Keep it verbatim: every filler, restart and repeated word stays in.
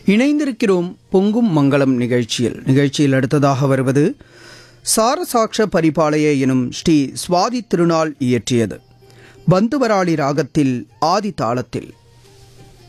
இணைந்திருக்கிறோம் பொங்கும் மங்களம் நிகழ்ச்சியில். நிகழ்ச்சியில் அடுத்ததாக வருவது சாரசாட்ச பரிபாளைய எனும் ஸ்ரீ சுவாதி திருநாள் இயற்றியது. பந்துவராளி ராகத்தில் ஆதி தாளத்தில்